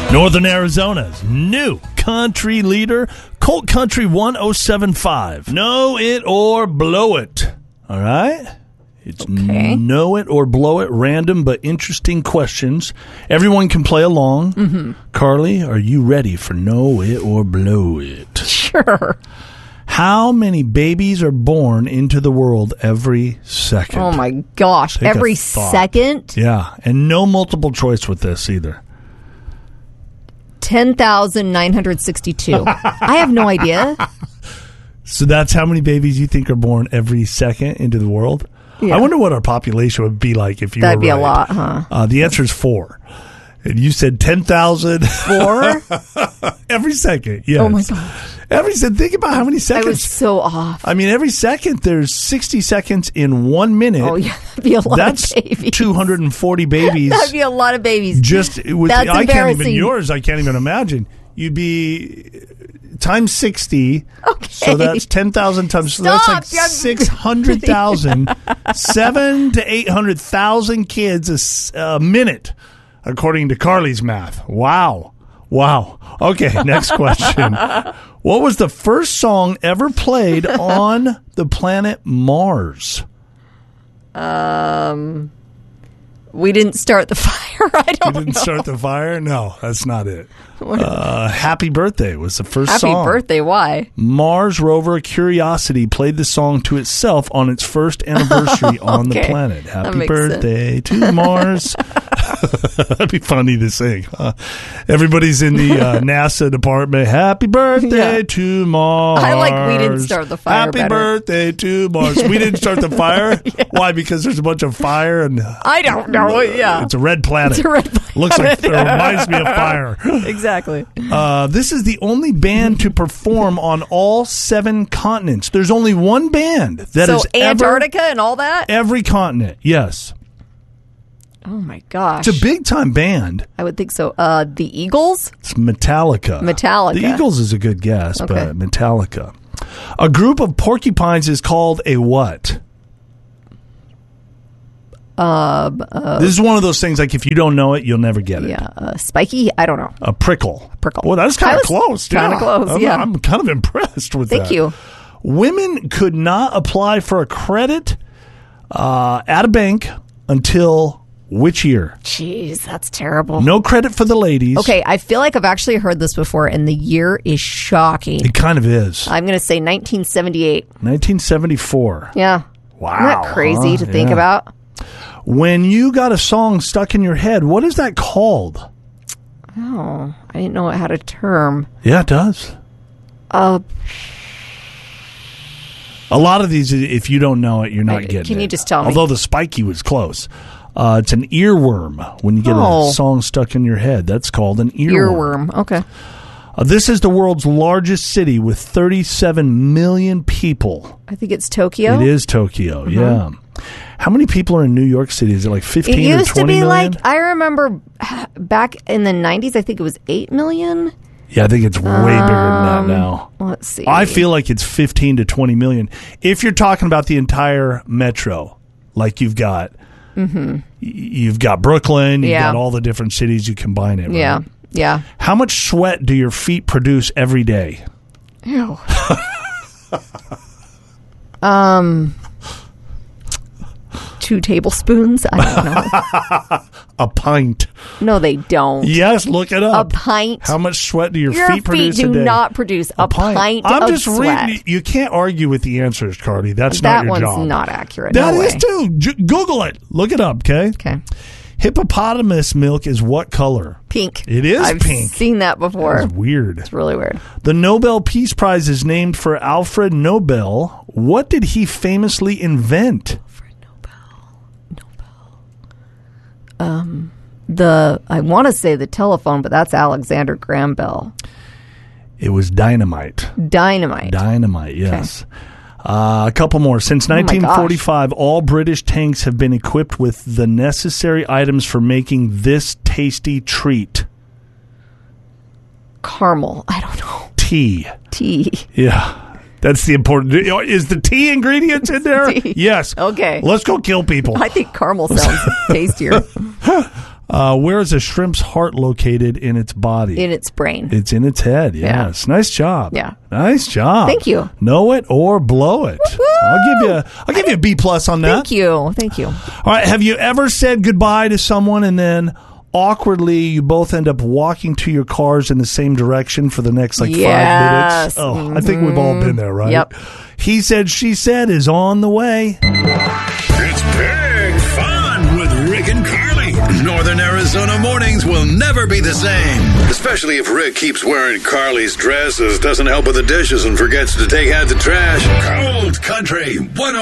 Northern Arizona's new country leader, Colt Country 1075. Know it or blow it. All right? It's okay. Know it or blow it, random but interesting questions. Everyone can play along. Mm-hmm. Carly, are you ready for Know It or Blow It? Sure. How many babies are born into the world every second? Oh, my gosh. Take every a thought. second? Yeah, and no multiple choice with this either. 10,962. I have no idea. So that's how many babies you think are born every second into the world? Yeah. I wonder what our population would be like if you That'd were be right. a lot, huh? The answer is 4. And you said 10,000. 4? Every second, yes. Oh, my gosh. Every second. Think about how many seconds. I was so off. I mean, every second, there's 60 seconds in 1 minute. Oh, yeah. That'd be a lot That's of babies. 240 babies. That'd be a lot of babies. Just with That's I can't even embarrassing. yours. I can't even imagine. You'd be times 60. Okay. So that's 10,000 times. So that's like Stop. 600,000, 700,000 to 800,000 kids a minute, according to Carly's math. Wow. Okay, next question. What was the first song ever played on the planet Mars? We didn't start the fire. I don't know. You didn't start the fire? No, that's not it. Happy Birthday was the first Happy song. birthday. Why? Mars rover Curiosity played the song to itself on its first anniversary on the Okay. planet. That Happy makes birthday to Mars. That'd be funny to sing. Everybody's in the NASA department. Happy birthday Yeah. to Mars. I like we didn't start the fire Happy better. birthday to Mars. We didn't start the fire? Yeah. Why? Because there's a bunch of fire and I don't know. Yeah. it's a red planet. It's a red planet. Looks like it reminds me of fire. Exactly. This is the only band to perform on all 7 continents. There's only one band that So is Antarctica and all that? every continent. Yes, Oh, my gosh. it's a big time band. I would think so. The Eagles? It's Metallica. Metallica. The Eagles is a good guess, Okay. but Metallica. A group of porcupines is called a what? This is one of those things like if you don't know it, you'll never get it. Yeah. Spiky? I don't know. A prickle. Prickle. Well, that's kind I of was close. kinda close, yeah. I'm kind of impressed with that. Thank you. Women could not apply for a credit at a bank until which year? Jeez, that's terrible. No credit for the ladies. Okay, I feel like I've actually heard this before, and the year is shocking. It kind of is. I'm going to say 1978. 1974. Yeah. Wow. Isn't that crazy to think Yeah. about? When you got a song stuck in your head, what is that called? Oh, I didn't know it had a term. Yeah, it does. A lot of these, if you don't know it, you're not getting it. Can you just tell me? Although the spiky was close. It's an earworm when you get a song stuck in your head. That's called an earworm. Earworm. Okay. This is the world's largest city with 37 million people. I think it's Tokyo. It is Tokyo, yeah. How many people are in New York City? Is it like 15 It or used 20 to be million? like, I remember back in the 90s, I think it was 8 million. Yeah, I think it's way bigger than that now. Let's see. I feel like it's 15 to 20 million. If you're talking about the entire metro, like you've got Brooklyn, you've got all the different cities, you combine it. Right? Yeah. Yeah. How much sweat do your feet produce every day? Ew. 2 tablespoons? I don't know. A pint. No, they don't. Yes, look it A up. pint. How much sweat do your Your feet produce feet a do day? not produce a pint I'm of just sweat. reading. You can't argue with the answers, Cardi. That's That not your one's job. not accurate. That no is way. too. Google it. Look it up, okay? Okay. Hippopotamus milk is what color? Pink. It is I've pink. seen that before. That's weird. It's really weird. The Nobel Peace Prize is named for Alfred Nobel. What did he famously invent? I want to say the telephone, but that's Alexander Graham Bell. It was dynamite. Dynamite. Dynamite, yes. A couple more. Since my 1945, all British tanks have been equipped with the necessary items for making this tasty treat. Caramel. I don't know. Tea. Tea. Yeah. That's the important. Is the tea ingredients in there? Tea. Yes. Okay. Let's go kill people. I think caramel sounds tastier. Where is a shrimp's heart located in its body? In its brain. It's in its head, yes. Yeah. Nice job. Yeah. Nice job. Thank you. Know it or blow it. Woo-hoo! I'll give you a B+ on that. Thank you. Thank you. All right. Have you ever said goodbye to someone and then awkwardly you both end up walking to your cars in the same direction for the next 5 minutes? Oh, I think we've all been there, right? Yep. He Said, She Said is on the way. It's big fun with Rick and Carly. Northern Arizona mornings will never be the same. Especially if Rick keeps wearing Carly's dresses, doesn't help with the dishes, and forgets to take out the trash. Cold Country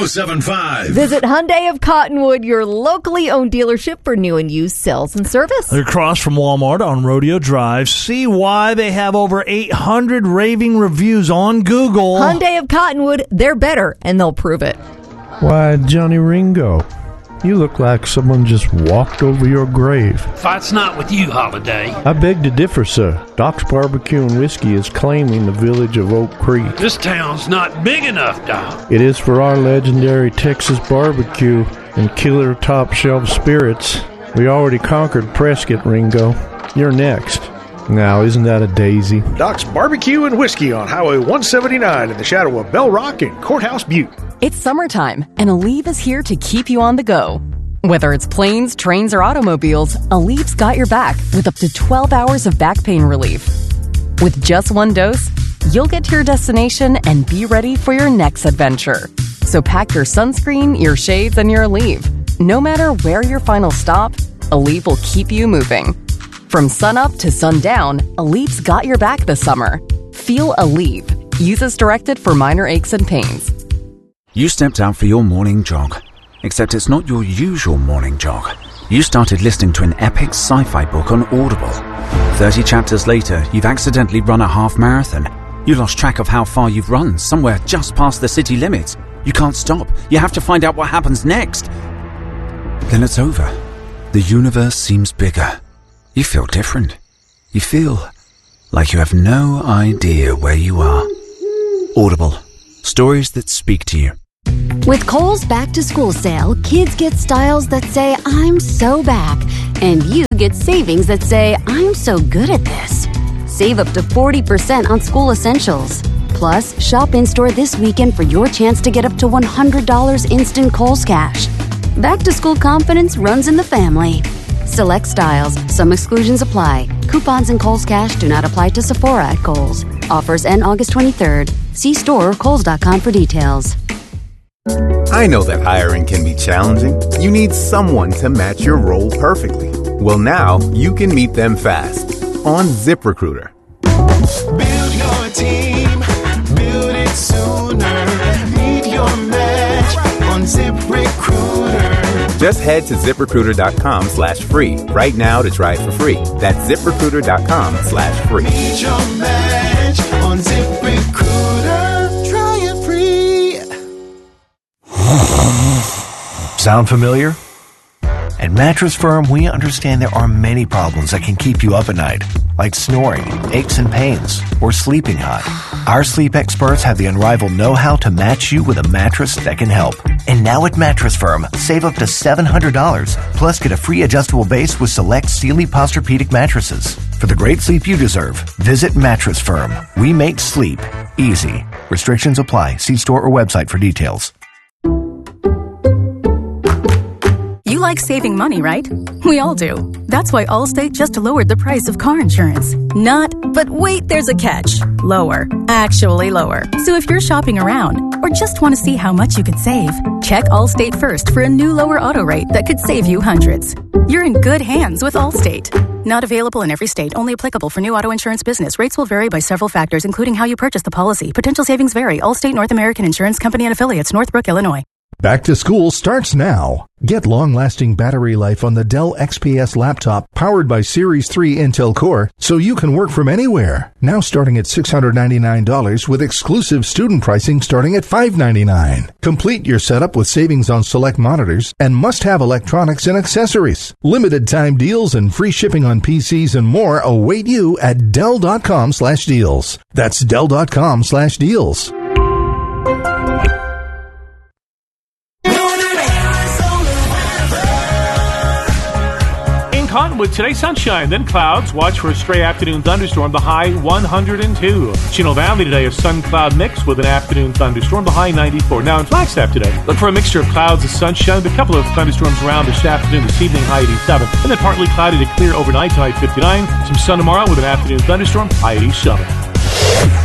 107.5. Visit Hyundai of Cottonwood, your locally owned dealership for new and used sales and service. They're across from Walmart on Rodeo Drive. See why they have over 800 raving reviews on Google. Hyundai of Cottonwood, they're better, and they'll prove it. Why, Johnny Ringo, you look like someone just walked over your grave. Fight's not with you, Holiday. I beg to differ, sir. Doc's Barbecue and Whiskey is claiming the village of Oak Creek. This town's not big enough, Doc. It is for our legendary Texas barbecue and killer top shelf spirits. We already conquered Prescott, Ringo. You're next. Now, isn't that a daisy? Doc's Barbecue and Whiskey on Highway 179 in the shadow of Bell Rock and Courthouse Butte. It's summertime, and Aleve is here to keep you on the go. Whether it's planes, trains, or automobiles, Aleve's got your back with up to 12 hours of back pain relief. With just one dose, you'll get to your destination and be ready for your next adventure. So pack your sunscreen, your shades, and your Aleve. No matter where your final stop, Aleve will keep you moving. From sunup to sundown, Aleve's got your back this summer. Feel Aleve. Use as directed for minor aches and pains. You stepped out for your morning jog, except it's not your usual morning jog. You started listening to an epic sci-fi book on Audible. 30 chapters later, you've accidentally run a half marathon. You lost track of how far you've run, somewhere just past the city limits. You can't stop. You have to find out what happens next. Then it's over. The universe seems bigger. You feel different. You feel like you have no idea where you are. Audible. Stories that speak to you. With Kohl's Back to School sale, kids get styles that say, I'm so back. And you get savings that say, I'm so good at this. Save up to 40% on school essentials. Plus, shop in-store this weekend for your chance to get up to $100 instant Kohl's cash. Back to school confidence runs in the family. Select styles. Some exclusions apply. Coupons and Kohl's cash do not apply to Sephora at Kohl's. Offers end August 23rd. See store or Kohl's.com for details. I know that hiring can be challenging. You need someone to match your role perfectly. Well, now you can meet them fast on ZipRecruiter. Build your team, build it sooner. Meet your match on ZipRecruiter. Just head to ZipRecruiter.com/free right now to try it for free. That's ZipRecruiter.com/free. Meet your match on ZipRecruiter. Try it free. Sound familiar? At Mattress Firm, we understand there are many problems that can keep you up at night, like snoring, aches and pains, or sleeping hot. Our sleep experts have the unrivaled know-how to match you with a mattress that can help. And now at Mattress Firm, save up to $700, plus get a free adjustable base with select Sealy Posturepedic mattresses. For the great sleep you deserve, visit Mattress Firm. We make sleep easy. Restrictions apply. See store or website for details. You like saving money, right? We all do. That's why Allstate just lowered the price of car insurance. But wait, there's a catch. Lower. Actually lower. So if you're shopping around or just want to see how much you could save, check Allstate first for a new lower auto rate that could save you hundreds. You're in good hands with Allstate. Not available in every state. Only applicable for new auto insurance business. Rates will vary by several factors, including how you purchase the policy. Potential savings vary. Allstate North American Insurance Company and Affiliates, Northbrook, Illinois. Back to school starts now. Get long-lasting battery life on the Dell XPS laptop powered by Series 3 Intel Core so you can work from anywhere. Now starting at $699 with exclusive student pricing starting at $599. Complete your setup with savings on select monitors and must-have electronics and accessories. Limited time deals and free shipping on PCs and more await you at Dell.com/deals. That's Dell.com/deals. 1 with today's sunshine, then clouds. Watch for a stray afternoon thunderstorm, the high 102. Chino Valley today, a sun-cloud mix with an afternoon thunderstorm, the high 94. Now in Flagstaff today, look for a mixture of clouds and sunshine, with a couple of thunderstorms around this afternoon, this evening, high 87. And then partly cloudy to clear overnight, high 59. Some sun tomorrow with an afternoon thunderstorm, high 87.